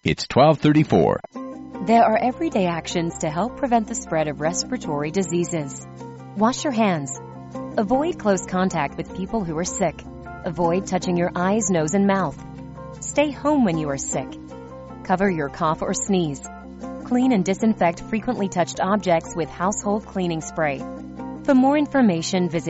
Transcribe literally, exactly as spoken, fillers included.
It's twelve thirty-four. There are everyday actions to help prevent the spread of respiratory diseases. Wash your hands. Avoid close contact with people who are sick. Avoid touching your eyes, nose, and mouth. Stay home when you are sick. Cover your cough or sneeze. Clean and disinfect frequently touched objects with household cleaning spray. For more information, visit